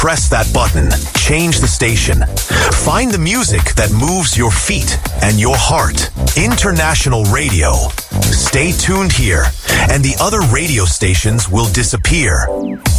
Press that button. Change the station. Find the music that moves your feet and your heart. International Radio. Stay tuned here, and the other radio stations will disappear.